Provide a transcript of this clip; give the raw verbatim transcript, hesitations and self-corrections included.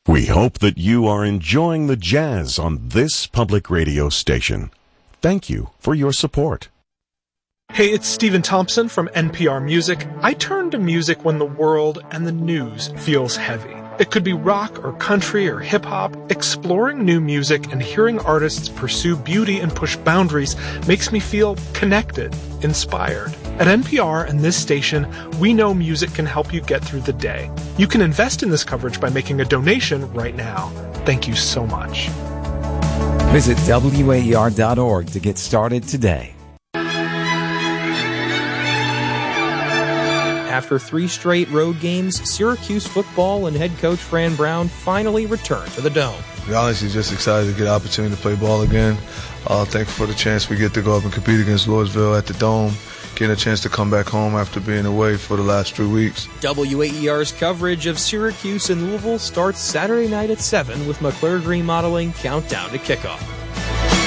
We hope that you are enjoying the jazz on this public radio station. Thank you for your support. Hey, it's Stephen Thompson from N P R Music. I turn to music when the world and the news feels heavy. It could be rock or country or hip-hop. Exploring new music and hearing artists pursue beauty and push boundaries makes me feel connected, inspired. At N P R and this station, we know music can help you get through the day. You can invest in this coverage by making a donation right now. Thank you so much. Visit W A E R dot org to get started today. After three straight road games, Syracuse football and head coach Fran Brown finally returned to the Dome. We're honestly just excited to get the opportunity to play ball again. Uh, thankful for the chance we get to go up and compete against Louisville at the Dome, getting a chance to come back home after being away for the last three weeks. W A E R's coverage of Syracuse and Louisville starts Saturday night at seven with McClure Green Modeling Countdown to Kickoff.